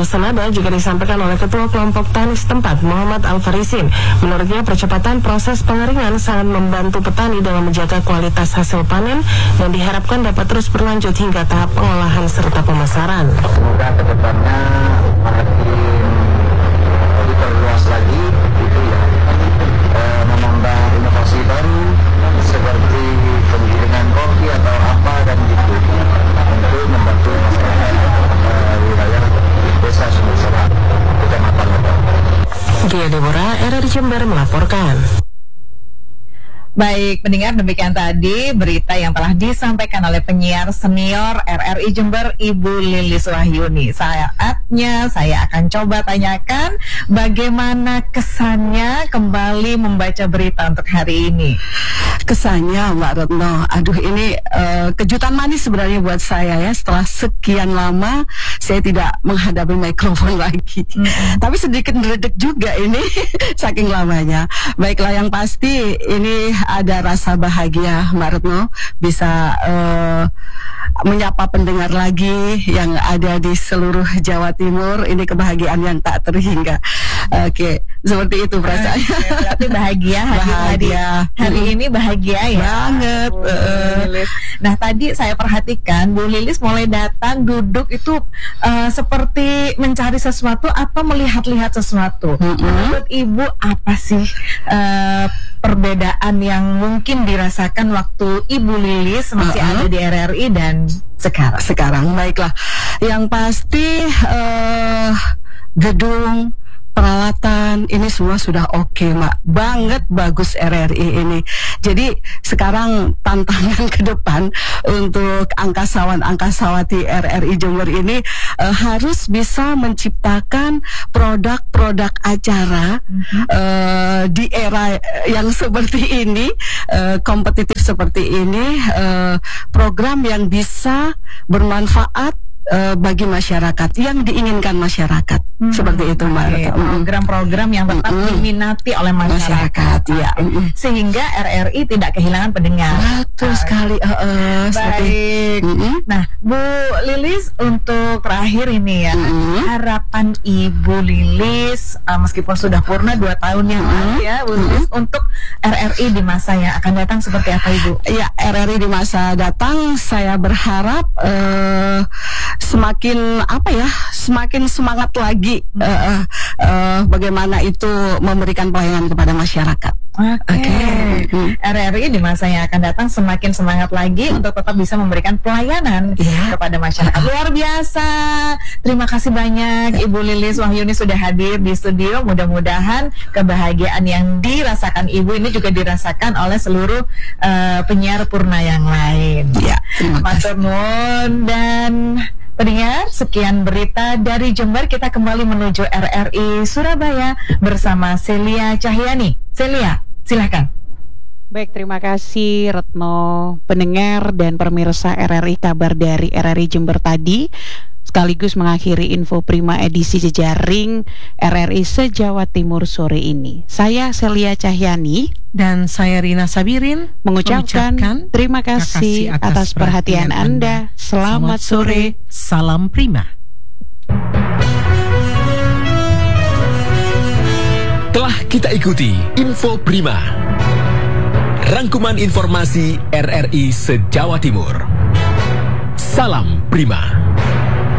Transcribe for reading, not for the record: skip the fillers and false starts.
Hal senada juga disampaikan oleh Ketua Kelompok Tani setempat, Muhammad Al-Farisin. Menurutnya, percepatan proses pengeringan sangat membantu petani dalam menjaga kualitas hasil panen dan diharapkan dapat terus berlanjut hingga tahap pengolahan serta pemasaran. Semoga kedepannya makin diperluas lagi, gitu ya, menambah inovasi baru seperti penggilingan kopi atau apa dan gitu, untuk membantu masyarakat wilayah Desa Sumur Sorak, Kecamatan Lebak. Gia Deborah, RRI Jember melaporkan. Baik, pendengar, demikian tadi berita yang telah disampaikan oleh penyiar senior RRI Jember, Ibu Lilis Wahyuni. Saatnya saya akan coba tanyakan bagaimana kesannya kembali membaca berita untuk hari ini. Kesannya, Mbak Retno, aduh ini kejutan manis sebenarnya buat saya ya. Setelah sekian lama saya tidak menghadapi mikrofon lagi. Tapi sedikit meredek juga ini saking lamanya. Baiklah, yang pasti ini ada rasa bahagia, Mbak Retno, bisa menyapa pendengar lagi yang ada di seluruh Jawa Timur. Ini kebahagiaan yang tak terhingga. Oke, seperti itu perasaannya. Berarti bahagia hari ini bahagia ya banget. Nah, tadi saya perhatikan Bu Lilis mulai datang duduk itu seperti mencari sesuatu atau melihat-lihat sesuatu. Menurut Ibu apa sih perbedaan yang mungkin dirasakan waktu Ibu Lilis masih ada di RRI dan sekarang? Baiklah, yang pasti gedung, peralatan ini semua sudah oke, Mak. Banget bagus RRI ini. Jadi sekarang tantangan ke depan untuk angkasawan-angkasawati RRI Jember ini harus bisa menciptakan produk-produk acara di era yang seperti ini, kompetitif seperti ini, program yang bisa bermanfaat bagi masyarakat, yang diinginkan masyarakat. Seperti itu, Mbak. Program-program yang tetap diminati oleh masyarakat. Ya. Sehingga RRI tidak kehilangan pendengar. Betul sekali. Baik. Nah, Bu Lilis, untuk terakhir ini ya, harapan Ibu Lilis meskipun sudah purna 2 tahun yang lalu ya, Bu Lilis, untuk RRI di masa yang akan datang seperti apa, Ibu? Ya, RRI di masa datang saya berharap semakin semangat lagi bagaimana itu memberikan pelayanan kepada masyarakat. Oke. RRI di masa yang akan datang semakin semangat lagi untuk tetap bisa memberikan pelayanan kepada masyarakat. Luar biasa. Terima kasih banyak Ibu Lilis Wahyuni sudah hadir di studio. Mudah-mudahan kebahagiaan yang dirasakan Ibu ini juga dirasakan oleh seluruh penyiar purna yang lain. Ya, terima kasih. Matur nuwun. Dan pendengar, sekian berita dari Jember. Kita kembali menuju RRI Surabaya bersama Celia Cahyani. Celia, silakan. Baik, terima kasih Retno. Pendengar dan pemirsa RRI, kabar dari RRI Jember tadi sekaligus mengakhiri info prima edisi jejaring RRI se-Jawa Timur sore ini. Saya Celia Cahyani dan saya Rina Sabirin mengucapkan terima kasih atas perhatian Anda. Selamat sore, salam prima. Telah kita ikuti info prima, rangkuman informasi RRI se-Jawa Timur. Salam prima.